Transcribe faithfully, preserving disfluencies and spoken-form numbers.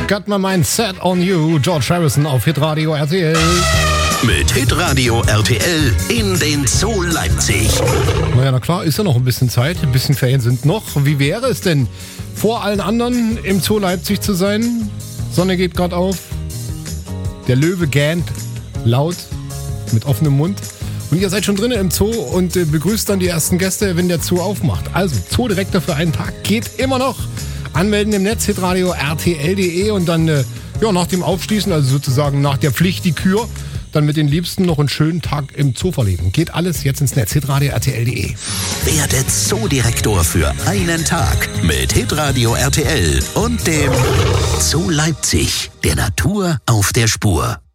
Got my mind set on you. George Harrison auf Hitradio R T L. Mit Hitradio R T L in den Zoo Leipzig. Naja, na klar, ist ja noch ein bisschen Zeit. Ein bisschen Ferien sind noch. Wie wäre es denn, vor allen anderen im Zoo Leipzig zu sein? Sonne geht gerade auf. Der Löwe gähnt laut mit offenem Mund. Und ihr seid schon drinnen im Zoo und äh, begrüßt dann die ersten Gäste, wenn der Zoo aufmacht. Also, Zoodirektor für einen Tag geht immer noch. Anmelden im Netz, hitradio R T L punkt de und dann äh, ja, nach dem Aufschließen, also sozusagen nach der Pflicht die Kür, dann mit den Liebsten noch einen schönen Tag im Zoo verleben. Geht alles jetzt ins Netz, hitradio R T L punkt de. Werde Zoodirektor für einen Tag mit Hitradio R T L und dem Zoo Leipzig, der Natur auf der Spur.